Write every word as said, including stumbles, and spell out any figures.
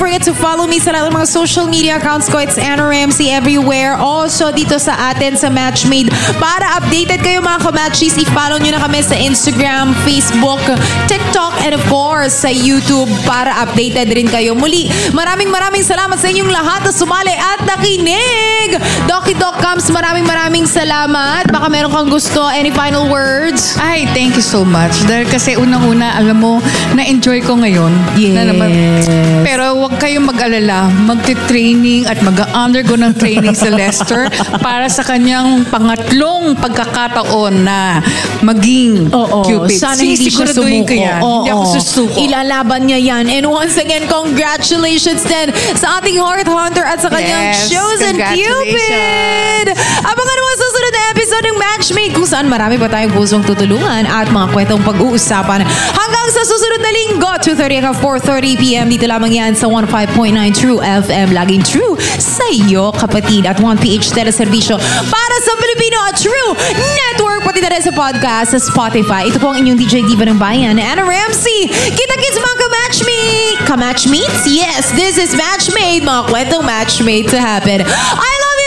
forget to follow me sa lahat ng mga social media accounts ko. It's Anna Ramsey everywhere. Also, dito sa atin sa Matchmade. Para updated kayo mga kamatchies, i-follow nyo na kami sa Instagram, Facebook, TikTok, and of course, sa YouTube para updated rin kayo. Muli, maraming maraming salamat sa inyong lahat na sumali at nakinig. Doki Doc Camps, maraming maraming salamat. Baka meron kang gusto. Any final words? Ay, thank you so much. Dahil kasi unang-una, alam mo, na-enjoy ko ngayon. Yes. Na naman, pero huwag kayong mag-alala. Magti-training at mag-undergo ng training sa Lester para sa kanyang pangatlong pagkakataon na maging Oo, Cupid. sana hindi siya Siguraduhin sumuko. ko yan. Oo, Hindi ako oo. susuko. Ilalaban niya yan. And once again, congratulations din sa ating Heart Hunter at sa kanyang Yes, chosen congratulations. Cupid. Abangan naman sa susunod na episode ng Matchmade kung saan marami pa tayong pusong tutulungan at mga kwentong pag-uusapan. Hanggang sa susunod na linggo, two thirty hanggang four thirty p.m. Dito lamang yan sa one oh five point nine True F M. Laging true sa iyo, kapatid. At one P H Teleservisyo para sa Pilipino at True Network. Pati na rin sa podcast sa Spotify. Ito po ang inyong D J Diva ng Bayan, Anna Ramsey. Kita-kits mga ka-matchmate. Ka-matchmates? Yes, this is Matchmade. Mga kwentong matchmade to happen. I